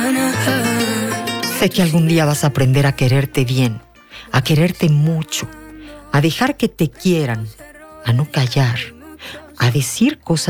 Sé que algún día vas a aprender a quererte bien, a quererte mucho, a dejar que te quieran, a no callar, a decir cosas